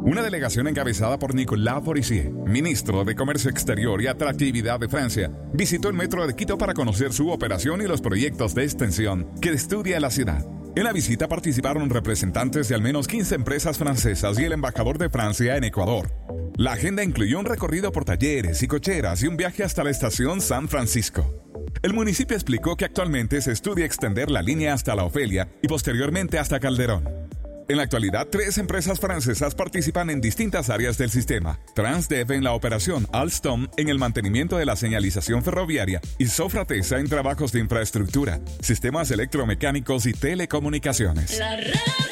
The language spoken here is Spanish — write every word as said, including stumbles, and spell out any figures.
Una delegación encabezada por Nicolas Forissier, ministro de Comercio Exterior y Atractividad de Francia, visitó el metro de Quito para conocer su operación y los proyectos de extensión que estudia la ciudad. En la visita participaron representantes de al menos quince empresas francesas y el embajador de Francia en Ecuador. La agenda incluyó un recorrido por talleres y cocheras y un viaje hasta la estación San Francisco. El municipio explicó que actualmente se estudia extender la línea hasta La Ofelia y posteriormente hasta Calderón. En la actualidad, tres empresas francesas participan en distintas áreas del sistema. Transdev en la operación, Alstom en el mantenimiento de la señalización ferroviaria y Sofratesa en trabajos de infraestructura, sistemas electromecánicos y telecomunicaciones. La radio.